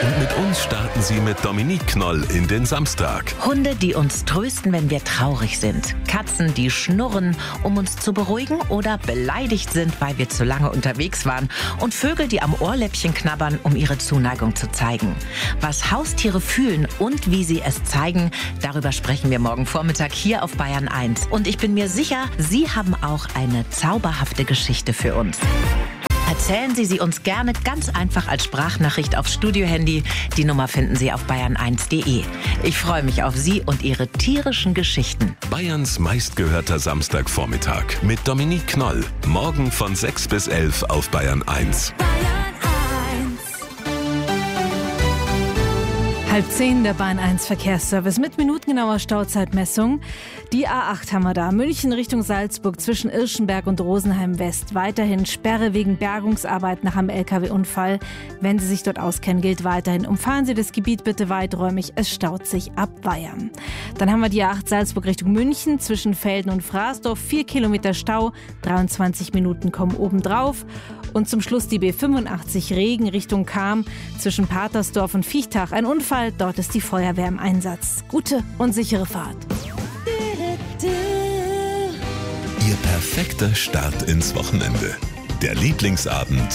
Und mit uns starten Sie mit Dominique Knoll in den Samstag. Hunde, die uns trösten, wenn wir traurig sind. Katzen, die schnurren, um uns zu beruhigen oder beleidigt sind, weil wir zu lange unterwegs waren. Und Vögel, die am Ohrläppchen knabbern, um ihre Zuneigung zu zeigen. Was Haustiere fühlen und wie sie es zeigen, darüber sprechen wir morgen Vormittag hier auf Bayern 1. Und ich bin mir sicher, Sie haben auch eine zauberhafte Geschichte für uns. Erzählen Sie sie uns gerne ganz einfach als Sprachnachricht aufs Studiohandy. Die Nummer finden Sie auf bayern1.de. Ich freue mich auf Sie und Ihre tierischen Geschichten. Bayerns meistgehörter Samstagvormittag mit Dominique Knoll. Morgen von 6 bis 11 auf Bayern 1. 9:30 der Bayern 1 Verkehrsservice mit minutengenauer Stauzeitmessung. Die A8 haben wir da. München Richtung Salzburg zwischen Irschenberg und Rosenheim West. Weiterhin Sperre wegen Bergungsarbeit nach einem LKW-Unfall. Wenn Sie sich dort auskennen, gilt weiterhin: umfahren Sie das Gebiet bitte weiträumig. Es staut sich ab Weiher. Dann haben wir die A8 Salzburg Richtung München zwischen Velden und Fraßdorf. 4 Kilometer Stau, 23 Minuten kommen obendrauf. Und zum Schluss die B85 Regen Richtung Cham zwischen Patersdorf und Viechtach. Ein Unfall, dort ist die Feuerwehr im Einsatz. Gute und sichere Fahrt. Ihr perfekter Start ins Wochenende. Der Lieblingsabend